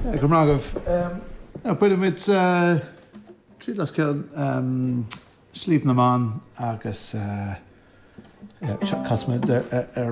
Gymragov. Bwyd mit tri las cael sleep na man agus casma